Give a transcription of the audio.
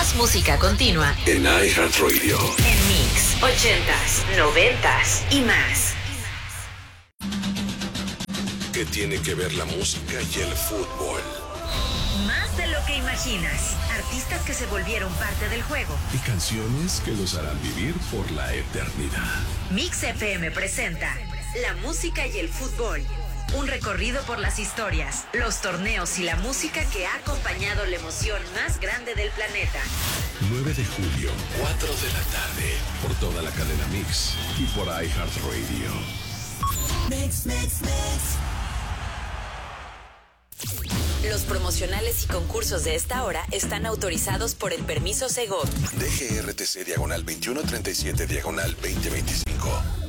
Más música continua en iHeartRadio. En Mix 80s, 90s y más. ¿Qué tiene que ver la música y el fútbol? Más de lo que imaginas. Artistas que se volvieron parte del juego. Y canciones que los harán vivir por la eternidad. Mix FM presenta La música y el fútbol. Un recorrido por las historias, los torneos y la música que ha acompañado la emoción más grande del planeta. 9 de julio, 4 de la tarde, por toda la cadena Mix y por iHeartRadio. Mix. Los promocionales y concursos de esta hora están autorizados por el permiso Segov. DGRTC /2137/2025.